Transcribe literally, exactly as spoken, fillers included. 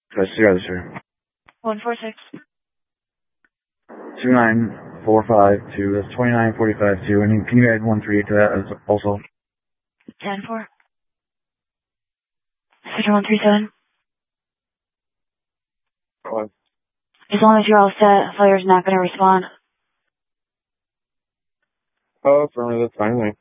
That's the other, sir. one four six. two nine four five two. That's twenty-nine forty-five two. And can you add one three to that as also? ten four. Switcher one three seven. What? As long as you're all set, fire's not going to respond. Oh, for me, that's fine.